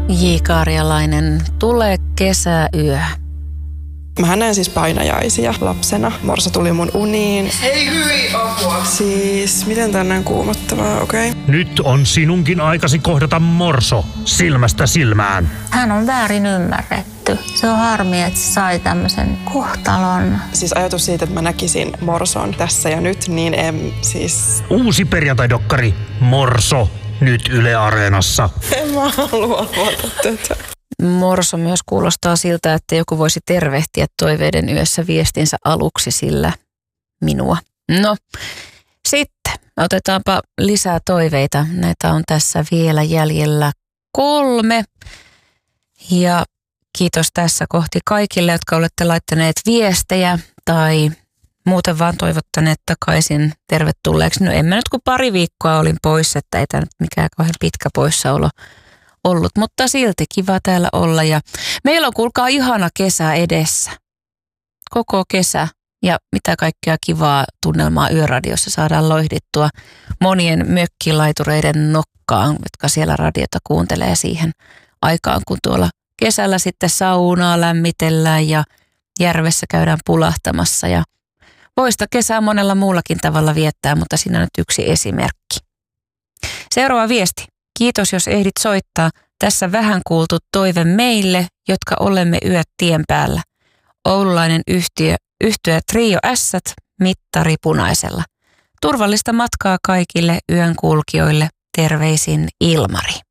J. Karjalainen, Tule kesäyö. Mä näen siis painajaisia lapsena. Morso tuli mun uniin. Ei hyi apua. Siis, miten tänään kuumottavaa, okei? Okay. Nyt on sinunkin aikasi kohdata Morso silmästä silmään. Hän on väärin ymmärretty. Se on harmi, että se sai tämmöisen kohtalon. Siis ajatus siitä, että mä näkisin Morson tässä ja nyt, niin en siis... Uusi perjantai-dokkari Morso nyt Yle Areenassa. En mä halua avata tätä. Morso myös kuulostaa siltä, että joku voisi tervehtiä toiveiden yössä viestinsä aluksi sillä minua. No, sitten otetaanpa lisää toiveita. Näitä on tässä vielä jäljellä 3. Ja kiitos tässä kohti kaikille, jotka olette laittaneet viestejä tai muuten vaan toivottaneet takaisin tervetulleeksi. No en mä nyt kun pari viikkoa olin pois, että ei tämä nyt mikään kauhean pitkä poissaolo ollut, mutta silti kiva täällä olla. Ja meillä on kuulkaa ihana kesä edessä. Koko kesä ja mitä kaikkea kivaa tunnelmaa Yöradiossa saadaan loihdittua monien mökkilaitureiden nokkaan, jotka siellä radiota kuuntelee siihen aikaan, kun tuolla kesällä sitten saunaa lämmitellään ja järvessä käydään pulahtamassa. Ja voista kesää monella muullakin tavalla viettää, mutta siinä on nyt yksi esimerkki. Seuraava viesti. Kiitos, jos ehdit soittaa. Tässä vähän kuultu toive meille, jotka olemme yöt tien päällä. Oululainen yhtye Trio Ässät, mittari punaisella. Turvallista matkaa kaikille yön kulkijoille. Terveisin Ilmari.